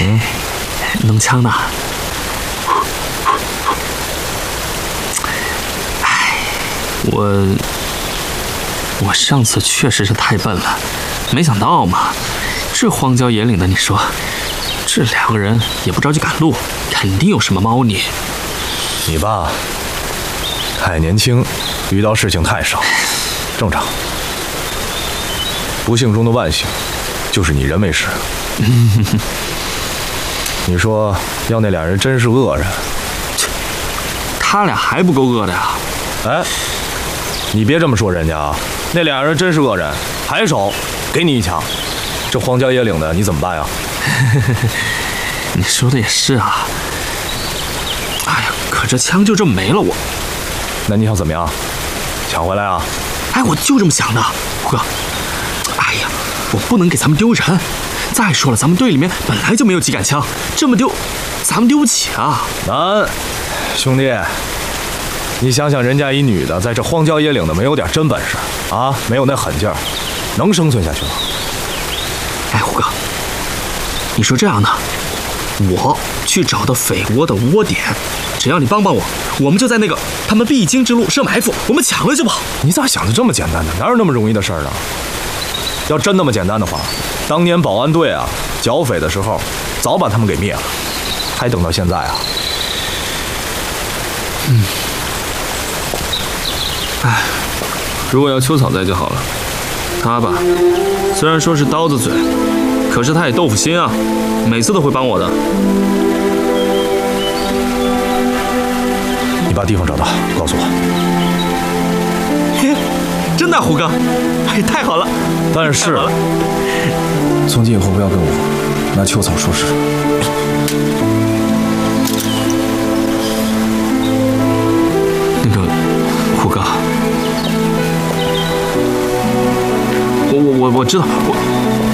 能枪的。我上次确实是太笨了，没想到嘛，这荒郊野岭的，你说这2个人也不着急赶路，肯定有什么猫腻。 你爸太年轻，遇到事情太少，正常。不幸中的万幸，就是你人没事。你说要那2人真是恶人， 他俩还不够恶的呀？ 哎，你别这么说人家啊！那2人真是恶人，还手，给你一枪，这荒郊野岭的你怎么办呀？ 你说的也是啊。哎呀，可这枪就这么没了我。 那你想怎么样？抢回来啊？ 哎，我就这么想的，虎哥。哎呀，我不能给咱们丢人。再说了，咱们队里面本来就没有几杆枪，这么丢，咱们丢不起啊。 难，兄弟，你想想人家一女的在这荒郊野岭的，没有点真本事啊，没有那狠劲儿，能生存下去吗？ 哎，虎哥，你说这样呢？我去找到匪窝的窝点，只要你帮帮我，我们就在那个他们必经之路设埋伏，我们抢了就跑。 你咋想的这么简单呢？哪有那么容易的事儿呢？要真那么简单的话，当年保安队啊剿匪的时候，早把他们给灭了，还等到现在啊？ 哎，如果要秋草在就好了。他吧，虽然说是刀子嘴，可是他也豆腐心啊，每次都会帮我的。 你把地方找到，告诉我。 真的，胡哥，哎，太好了！ 但是， 从今以后不要跟我拿秋草说事。 那个，胡哥，我知道，